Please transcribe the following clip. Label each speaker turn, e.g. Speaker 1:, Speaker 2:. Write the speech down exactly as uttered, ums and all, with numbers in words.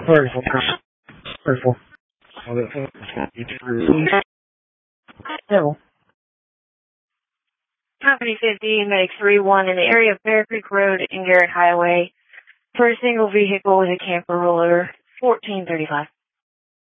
Speaker 1: thirty-four. thirty-four. Devil.
Speaker 2: Company fifty, Medic three one in the area of Bear Creek Road and Garrett Highway for a single vehicle with a camper roller, fourteen thirty-five.